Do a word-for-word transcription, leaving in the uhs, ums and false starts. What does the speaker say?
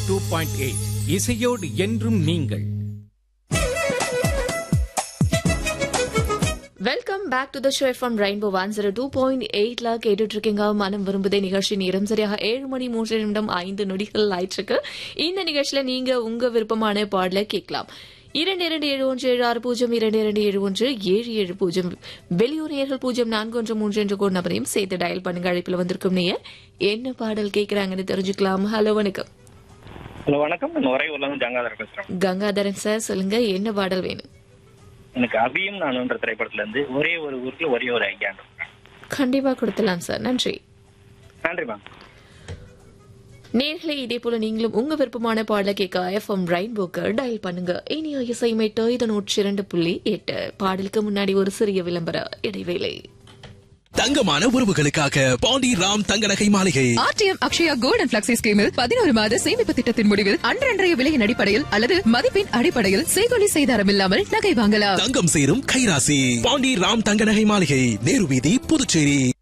Two point eight இசையோடு என்றும் நீங்கள். Welcome back to the show from rainbow one zero two point எயிட்ல கேட்டுட்டு இருக்கீங்க. மனம் விரும்புதே நிகழ்ச்சி நேரம் சரியாக ஏழு மணி மூன்று நிமிடம் ஐந்து நொடிகள் ஆயிட்டு இருக்கு. இந்த நிகழ்ச்சியில நீங்க உங்க விருப்பமான பாடல கேட்கலாம். இரண்டு இரண்டு ஏழு ஒன்று ஏழு ஆறு பூஜ்ஜியம் இரண்டு இரண்டு ஏழு ஒன்று ஏழு ஏழு பூஜ்ஜியம் வெளியூர் நேர்கள் பூஜ்ஜியம் நான்கு ஒன்று மூன்று என்ற கோட் நபரையும் சேர்த்து டயல் பண்ணுங்க. அழைப்பில் வந்திருக்கும் நீங்க என்ன பாடல் கேட்கறாங்கன்னு தெரிஞ்சுக்கலாம். ஹலோ வணக்கம். ஹலோ வணக்கம். உறையூர்ல இருந்து கங்காதரன் பேசுறேன். கங்காதரன் சார் சொல்லுங்க, என்ன பாடல் வேணும்? எனக்கு அபியும் நானுன்ற திரைப்படத்துல இருந்து ஒரே ஒரு ஊருக்கு ஒரே ஒரு ஐயா. கண்டிப்பா கொடுக்கலாம் சார். நன்றி. நன்றி மேம். நேர்களே, இதே போல நீங்களும் உங்க விருப்பமான பாடல கேட்க எஃப்எம் ரெயின்போக்கு டயல் பண்ணுங்க. இனிய இசை மேட்டு இதனூற்றி இரண்டு புள்ளி எட்டு. பாடலுக்கு முன்னாடி ஒரு சிறிய விளம்பர இடைவேளை. தங்கமான உறவுகளுக்காக பாண்டி ராம் தங்க நகை மாளிகை. RTM Akshaya gold and flexi ஸ்கீமில் பதினோரு மாத சேமிப்பு திட்டத்தின் முடிவில் அன்றன்றைய விலையின் அடிப்படையில் அல்லது மதிப்பின் அடிப்படையில் செய்கொலி செய்தாரம் இல்லாமல் நகை வாங்கலாம். தங்கம் சேரும் கைராசி பாண்டி ராம் தங்க நகை மாளிகை, நேரு வீதி, புதுச்சேரி.